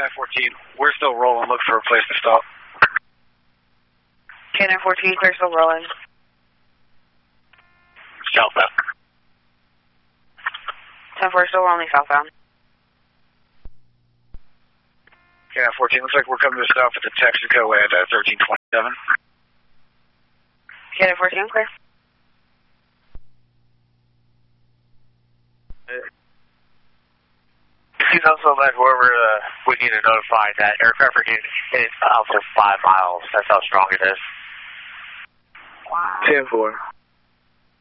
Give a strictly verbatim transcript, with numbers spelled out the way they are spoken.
nine fourteen, we're still rolling. Look for a place to stop. K nine fourteen, clear, still rolling. Southbound. ten four, still rolling southbound. K nine fourteen, looks like we're coming to stop at the Texaco at uh, thirteen twenty-seven. K nine fourteen, clear. Please also let whoever uh, we need to notify that aircraft are getting hit out for five miles. That's how strong it is. Wow. ten four.